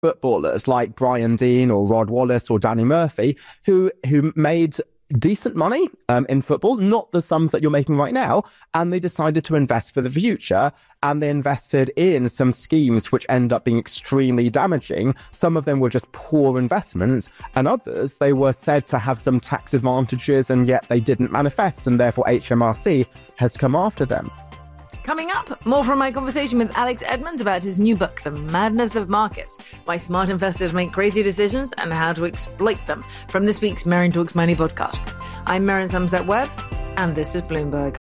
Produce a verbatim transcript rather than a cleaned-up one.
footballers like Brian Deane or Rod Wallace or Danny Murphy, who who made decent money um, in football, not the sums that you're making right now, and they decided to invest for the future, and they invested in some schemes which end up being extremely damaging. Some of them were just poor investments, and others, they were said to have some tax advantages, and yet they didn't manifest, and therefore H M R C has come after them. Coming up, more from my conversation with Alex Edmonds about his new book, The Madness of Markets, Why Smart Investors Make Crazy Decisions and How to Exploit Them, from this week's Merrion Talks Money podcast. I'm Merrion Somerset Webb, and this is Bloomberg.